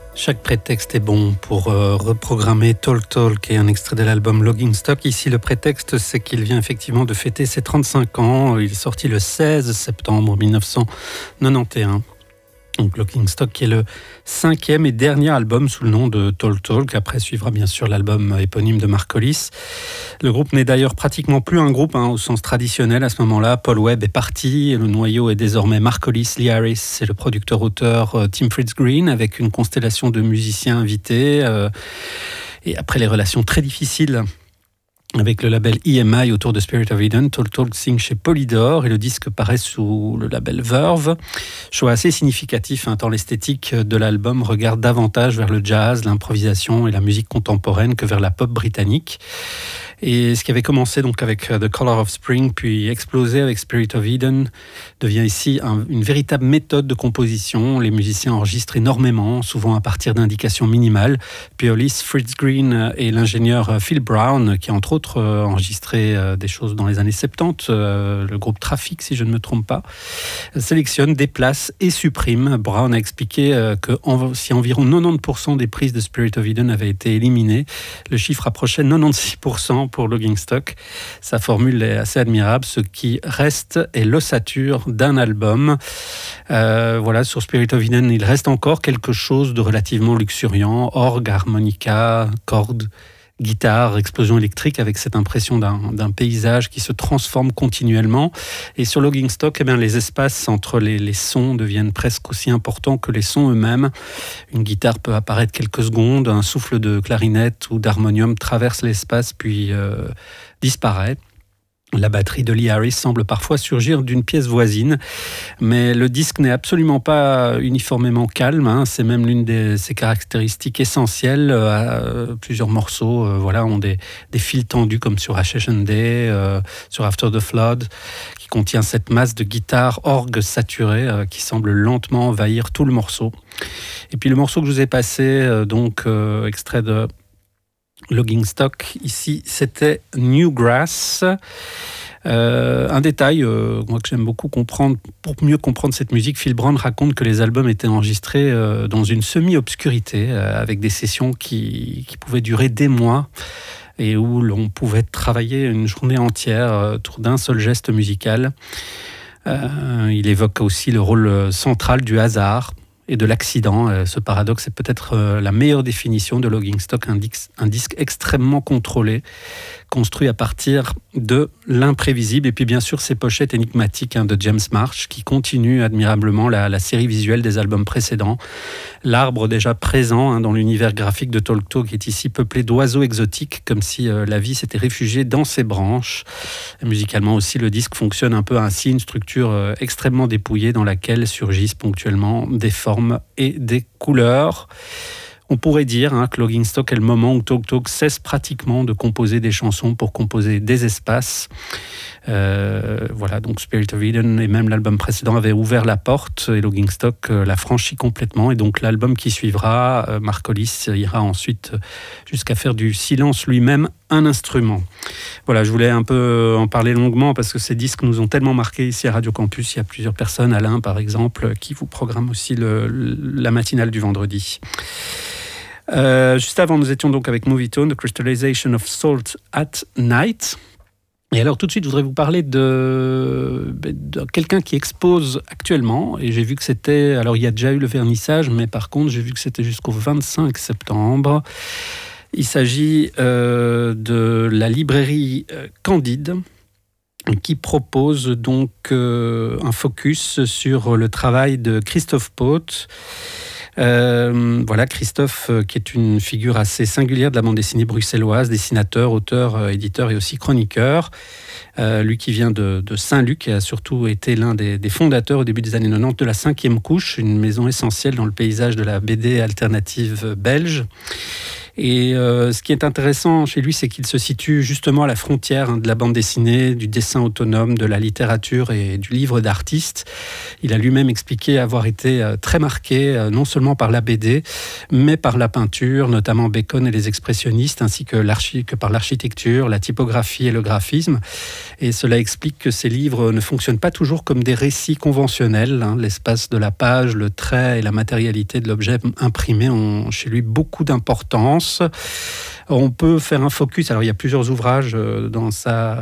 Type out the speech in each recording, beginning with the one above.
Chaque prétexte est bon pour reprogrammer Talk Talk et un extrait de l'album Logging Stock. Ici, le prétexte, c'est qu'il vient effectivement de fêter ses 35 ans. Il est sorti le 16 septembre 1991. Donc Logging Stock qui est le 5e et dernier album sous le nom de Talk Talk. Après suivra bien sûr l'album éponyme de Markolis. Le groupe n'est d'ailleurs pratiquement plus un groupe au sens traditionnel à ce moment-là. Paul Webb est parti et le noyau est désormais Markolis, Lee Harris et le producteur-auteur Tim Fritz Green avec une constellation de musiciens invités. Et après les relations très difficiles avec le label EMI autour de Spirit of Eden, Talk Talk signe chez Polydor et le disque paraît sous le label Verve. Choix assez significatif, tant l'esthétique de l'album regarde davantage vers le jazz, l'improvisation et la musique contemporaine que vers la pop britannique. Et ce qui avait commencé donc avec The Color of Spring, puis explosé avec Spirit of Eden, devient ici une véritable méthode de composition. Les musiciens enregistrent énormément, souvent à partir d'indications minimales. Puis Hollis, Fritz Green et l'ingénieur Phil Brown, qui entre autres enregistré des choses dans les années 70, le groupe Traffic, si je ne me trompe pas, sélectionne, déplace et supprime. Brown a expliqué que si environ 90% des prises de Spirit of Eden avaient été éliminées, le chiffre approchait 96% pour Logging Stock. Sa formule est assez admirable. Ce qui reste est l'ossature d'un album. Sur Spirit of Eden, il reste encore quelque chose de relativement luxuriant. Orgue, harmonica, cordes, guitare, explosion électrique avec cette impression d'un paysage qui se transforme continuellement. Et sur Logging Stock, les espaces entre les sons deviennent presque aussi importants que les sons eux-mêmes. Une guitare peut apparaître quelques secondes, un souffle de clarinette ou d'harmonium traverse l'espace puis disparaît. La batterie de Lee Harris semble parfois surgir d'une pièce voisine, mais le disque n'est absolument pas uniformément calme. C'est même l'une de ses caractéristiques essentielles. Plusieurs morceaux ont des fils tendus comme sur Ashes and Day, sur After the Flood, qui contient cette masse de guitare orgue saturée qui semble lentement envahir tout le morceau. Et puis le morceau que je vous ai passé, extrait de Logging Stock, ici c'était Newgrass. Un détail moi, que j'aime beaucoup comprendre, pour mieux comprendre cette musique, Phil Brown raconte que les albums étaient enregistrés dans une semi-obscurité, avec des sessions qui pouvaient durer des mois et où l'on pouvait travailler une journée entière autour d'un seul geste musical. Il évoque aussi le rôle central du hasard et de l'accident. Ce paradoxe est peut-être la meilleure définition de Logging Stock, un disque extrêmement contrôlé, construit à partir de l'imprévisible. Et puis bien sûr ces pochettes énigmatiques de James Marsh qui continuent admirablement la série visuelle des albums précédents. L'arbre déjà présent dans l'univers graphique de Talk Talk est ici peuplé d'oiseaux exotiques, comme si la vie s'était réfugiée dans ses branches. Et musicalement aussi, le disque fonctionne un peu ainsi, une structure extrêmement dépouillée dans laquelle surgissent ponctuellement des formes et des couleurs. On pourrait dire que Logging Stock est le moment où Talk Talk cesse pratiquement de composer des chansons pour composer des espaces. Donc Spirit of Eden et même l'album précédent avaient ouvert la porte et Logging Stock l'a franchi complètement. Et donc l'album qui suivra, Markolis ira ensuite jusqu'à faire du silence lui-même un instrument. Voilà, je voulais un peu en parler longuement parce que ces disques nous ont tellement marqués ici à Radio Campus. Il y a plusieurs personnes, Alain par exemple, qui vous programme aussi la matinale du vendredi. Juste avant, nous étions donc avec Movietone, The Crystallization of Salt at Night. Et alors tout de suite, je voudrais vous parler de quelqu'un qui expose actuellement. Et j'ai vu que c'était... Alors il y a déjà eu le vernissage, mais par contre, j'ai vu que c'était jusqu'au 25 septembre. Il s'agit de la librairie Candide, qui propose donc un focus sur le travail de Christophe Pott. Christophe, qui est une figure assez singulière de la bande dessinée bruxelloise, dessinateur, auteur, éditeur et aussi chroniqueur. Lui qui vient de Saint-Luc et a surtout été l'un des fondateurs au début des années 90 de la 5e couche, une maison essentielle dans le paysage de la BD alternative belge. Et ce qui est intéressant chez lui, c'est qu'il se situe justement à la frontière de la bande dessinée, du dessin autonome, de la littérature et du livre d'artiste. Il a lui-même expliqué avoir été très marqué, non seulement par la BD, mais par la peinture, notamment Bacon et les expressionnistes, ainsi que par l'architecture, la typographie et le graphisme. Et cela explique que ces livres ne fonctionnent pas toujours comme des récits conventionnels. L'espace de la page, le trait et la matérialité de l'objet imprimé ont chez lui beaucoup d'importance. On peut faire un focus. Alors, il y a plusieurs ouvrages dans sa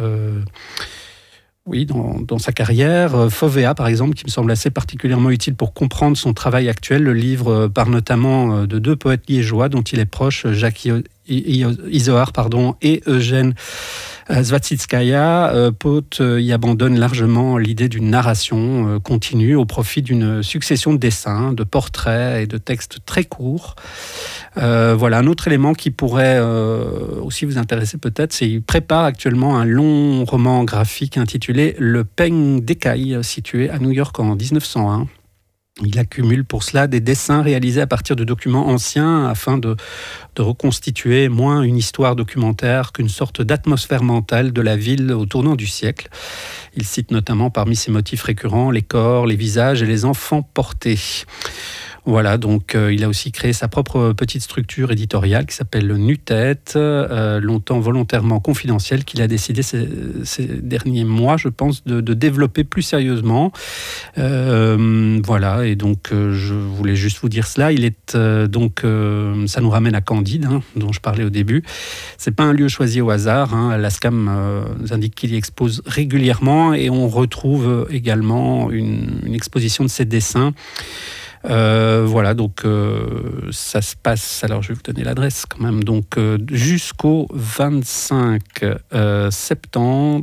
carrière. Fovea, par exemple, qui me semble assez particulièrement utile pour comprendre son travail actuel. Le livre parle notamment de deux poètes liégeois dont il est proche, Jacques Izoard et Eugène Zwatzitskaya. Poth y abandonne largement l'idée d'une narration continue au profit d'une succession de dessins, de portraits et de textes très courts. Voilà, un autre élément qui pourrait aussi vous intéresser peut-être, c'est qu'il prépare actuellement un long roman graphique intitulé Le Peigne d'Écaille, situé à New York en 1901. Il accumule pour cela des dessins réalisés à partir de documents anciens afin de reconstituer moins une histoire documentaire qu'une sorte d'atmosphère mentale de la ville au tournant du siècle. Il cite notamment parmi ses motifs récurrents les corps, les visages et les enfants portés. Voilà, donc il a aussi créé sa propre petite structure éditoriale qui s'appelle le Nu-Tête, longtemps volontairement confidentielle, qu'il a décidé ces derniers mois, je pense, de développer plus sérieusement. Voilà, et donc je voulais juste vous dire cela. Il est ça nous ramène à Candide, dont je parlais au début. C'est pas un lieu choisi au hasard. La SCAM nous indique qu'il y expose régulièrement et on retrouve également une exposition de ses dessins. Voilà, donc ça se passe, alors je vais vous donner l'adresse quand même, donc jusqu'au 25 septembre,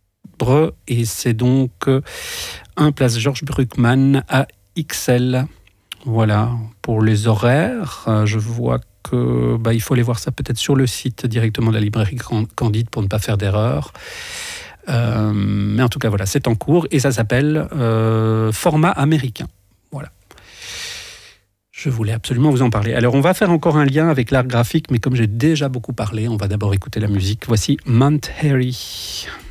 et c'est donc 1 place Georges Bruckmann à Ixelles. Voilà, pour les horaires, je vois que il faut aller voir ça peut-être sur le site directement de la librairie Candide pour ne pas faire d'erreur. Mais en tout cas, voilà, c'est en cours et ça s'appelle Format américain. Voilà. Je voulais absolument vous en parler. Alors, on va faire encore un lien avec l'art graphique, mais comme j'ai déjà beaucoup parlé, on va d'abord écouter la musique. Voici Mount Airy.